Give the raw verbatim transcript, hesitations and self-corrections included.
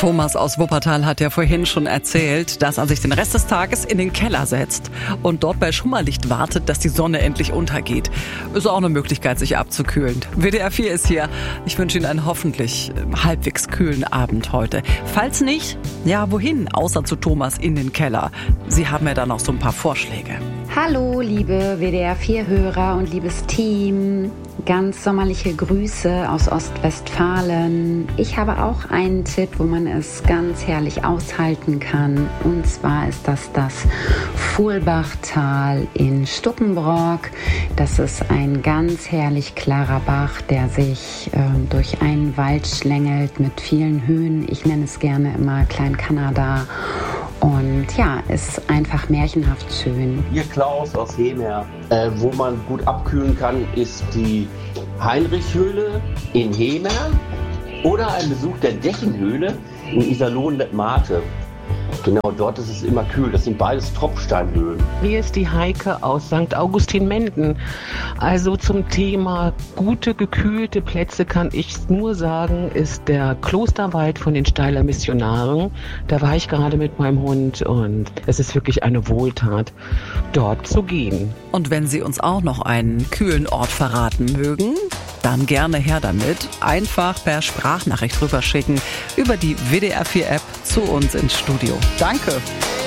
Thomas aus Wuppertal hat ja vorhin schon erzählt, dass er sich den Rest des Tages in den Keller setzt und dort bei Schummerlicht wartet, dass die Sonne endlich untergeht. Ist auch eine Möglichkeit, sich abzukühlen. W D R vier ist hier. Ich wünsche Ihnen einen hoffentlich halbwegs kühlen Abend heute. Falls nicht, ja, wohin? Außer zu Thomas in den Keller. Sie haben ja dann noch so ein paar Vorschläge. Hallo, liebe W D R vier Hörer und liebes Team. Ganz sommerliche Grüße aus Ostwestfalen. Ich habe auch einen Tipp, wo man es ganz herrlich aushalten kann. Und zwar ist das das Fuhlbachtal in Stuckenbrock. Das ist ein ganz herrlich klarer Bach, der sich äh, durch einen Wald schlängelt mit vielen Höhen. Ich nenne es gerne immer Klein-Kanada. Und ja, ist einfach märchenhaft schön. Hier Klaus aus Hemer. Äh, wo man gut abkühlen kann, ist die Heinrichhöhle in Hemer oder ein Besuch der Dechenhöhle in Iserlohn-Letmate. Genau, dort ist es immer kühl. Das sind beides Tropfsteinhöhlen. Hier ist die Heike aus Sankt Augustin-Menden. Also zum Thema gute, gekühlte Plätze kann ich nur sagen, ist der Klosterwald von den Steiler Missionaren. Da war ich gerade mit meinem Hund und es ist wirklich eine Wohltat, dort zu gehen. Und wenn Sie uns auch noch einen kühlen Ort verraten mögen, dann gerne her damit. Einfach per Sprachnachricht rüberschicken über die W D R vier App zu uns ins Studio. Danke.